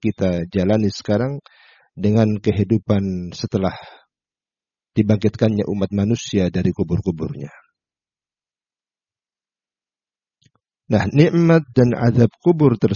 kita jalani sekarang dengan kehidupan setelah dibangkitkannya umat manusia dari kubur-kuburnya. Nah, nikmat dan azab kubur tersebut